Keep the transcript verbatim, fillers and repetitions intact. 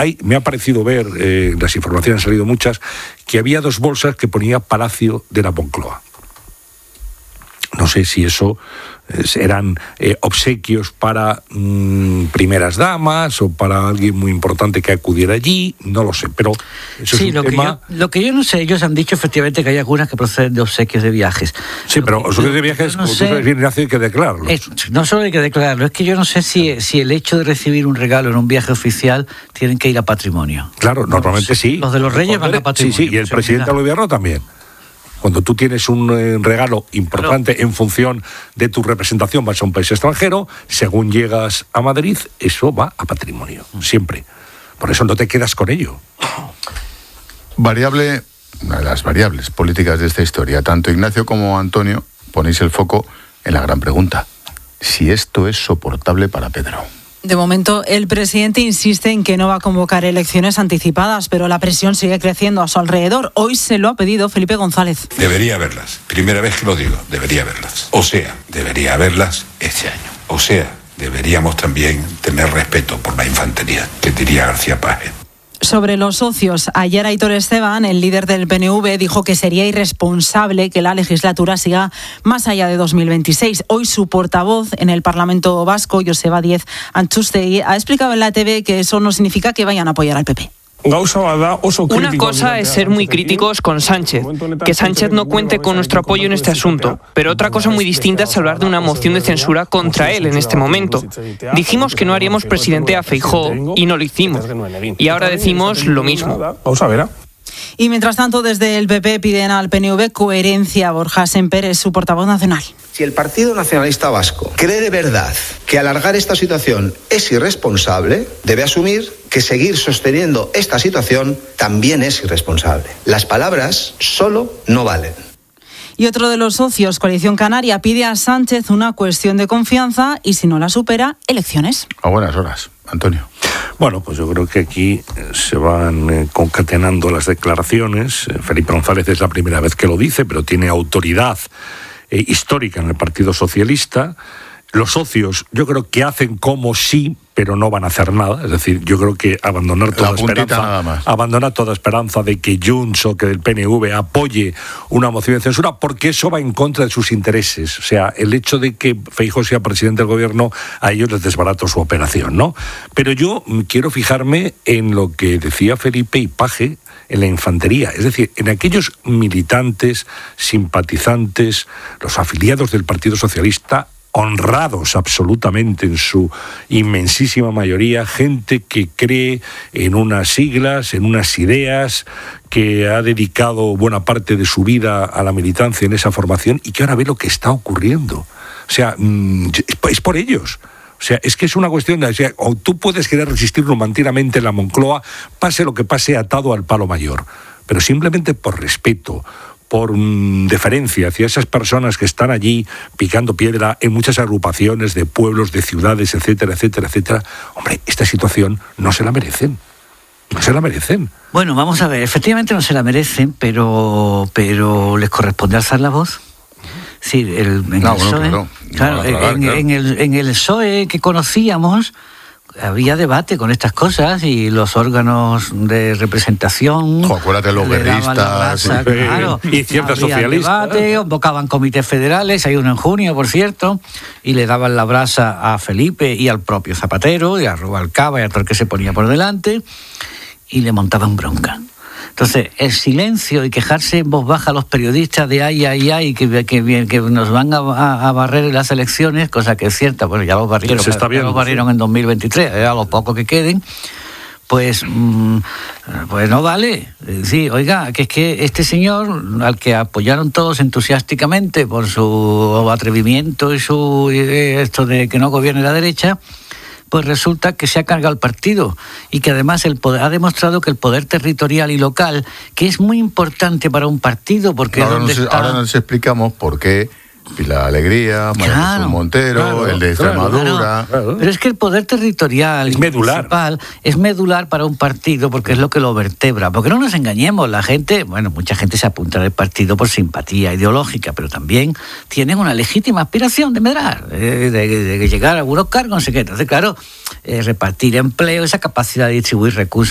hay, me ha parecido ver, eh, las informaciones han salido muchas, que había dos bolsas que ponía Palacio de la Moncloa. No sé si eso eh, eran eh, obsequios para mmm, primeras damas o para alguien muy importante que acudiera allí, no lo sé, pero eso sí, es un lo tema... Que yo, lo que yo no sé, ellos han dicho efectivamente que hay algunas que proceden de obsequios de viajes. Sí, pero obsequios de viajes, no como sé, tú sabes bien, Ignacio, hay que declararlo. Es, no solo hay que declararlo, es que yo no sé si, si el hecho de recibir un regalo en un viaje oficial tienen que ir a patrimonio. Claro, normalmente los, sí. Los de los Reyes van a patrimonio. Sí, sí, y el presidente del gobierno también. Cuando tú tienes un eh, regalo importante claro. en función de tu representación, vas a un país extranjero, según llegas a Madrid, eso va a patrimonio, siempre. Por eso no te quedas con ello. Variable, una de las variables políticas de esta historia, tanto Ignacio como Antonio ponéis el foco en la gran pregunta: si esto es soportable para Pedro. De momento, el presidente insiste en que no va a convocar elecciones anticipadas, pero la presión sigue creciendo a su alrededor. Hoy se lo ha pedido Felipe González. Debería haberlas. Primera vez que lo digo, debería haberlas. O sea, debería haberlas este año. O sea, deberíamos también tener respeto por la infantería, que diría García Páez. Sobre los socios, ayer Aitor Esteban, el líder del P N V, dijo que sería irresponsable que la legislatura siga más allá de dos mil veintiséis. Hoy su portavoz en el Parlamento Vasco, Joseba Díez Antxustegi, ha explicado en la T V que eso no significa que vayan a apoyar al P P. Una cosa es ser muy críticos con Sánchez, que Sánchez no cuente con nuestro apoyo en este asunto, pero otra cosa muy distinta es hablar de una moción de censura contra él en este momento. Dijimos que no haríamos presidente a Feijóo y no lo hicimos, y ahora decimos lo mismo. Y mientras tanto, desde el P P piden al P N V coherencia. Borja Sémper es su portavoz nacional. Si el Partido Nacionalista Vasco cree de verdad que alargar esta situación es irresponsable, debe asumir que seguir sosteniendo esta situación también es irresponsable. Las palabras solo no valen. Y otro de los socios, Coalición Canaria, pide a Sánchez una cuestión de confianza y, si no la supera, elecciones. A buenas horas, Antonio. Bueno, pues yo creo que aquí se van eh, concatenando las declaraciones. Felipe González es la primera vez que lo dice, pero tiene autoridad eh, histórica en el Partido Socialista. Los socios, yo creo que hacen como sí, pero no van a hacer nada. Es decir, yo creo que abandonar toda esperanza, abandonar toda esperanza de que Junts o que el P N V apoye una moción de censura, porque eso va en contra de sus intereses. O sea, el hecho de que Feijóo sea presidente del gobierno, a ellos les desbarato su operación, ¿no? Pero yo quiero fijarme en lo que decía Felipe y Paje, en la infantería, es decir, en aquellos militantes, simpatizantes, los afiliados del Partido Socialista, honrados absolutamente en su inmensísima mayoría, gente que cree en unas siglas, en unas ideas, que ha dedicado buena parte de su vida a la militancia en esa formación y que ahora ve lo que está ocurriendo. O sea, es por ellos. O sea, es que es una cuestión de... O sea, o tú puedes querer resistir romanticamente en la Moncloa, pase lo que pase, atado al palo mayor. Pero simplemente por respeto, por um, deferencia hacia esas personas que están allí picando piedra en muchas agrupaciones de pueblos, de ciudades, etcétera, etcétera, etcétera. Hombre, esta situación no se la merecen. No se la merecen. Bueno, vamos a ver, efectivamente no se la merecen, pero, pero les corresponde alzar la voz. Sí, el, en no, el bueno, P S O E, claro, claro, no, claro, en, claro. en el, en el P S O E que conocíamos había debate con estas cosas y los órganos de representación. Jo, acuérdate, los guerristas sí, claro, y ciertas socialistas. Debate, convocaban comités federales, hay uno en junio, por cierto, y le daban la brasa a Felipe y al propio Zapatero, y a Rubalcaba y a todo el que se ponía por delante, y le montaban bronca. Entonces, el silencio y quejarse en voz baja a los periodistas de ay, ay, ay, que, que, que nos van a, a, a barrer en las elecciones, cosa que es cierta, bueno, ya los barrieron, se está viendo, ya los barrieron sí. en dos mil veintitrés, a los pocos que queden, pues, mmm, pues no vale. Sí, oiga, que es que este señor, al que apoyaron todos entusiásticamente por su atrevimiento y su eh, esto de que no gobierne la derecha, pues resulta que se ha cargado el partido y que además el poder, ha demostrado que el poder territorial y local, que es muy importante para un partido, porque ahora, ¿dónde nos, está? ahora nos explicamos por qué Pilar Alegría, María claro, Jesús Montero, claro, el de Extremadura... Claro, claro. Pero es que el poder territorial es medular. es medular para un partido porque es lo que lo vertebra. Porque no nos engañemos, la gente, bueno, mucha gente se apunta al partido por simpatía ideológica, pero también tienen una legítima aspiración de medrar, de, de, de llegar a algunos cargos, no sé qué. Entonces, claro, eh, repartir empleo, esa capacidad de distribuir recursos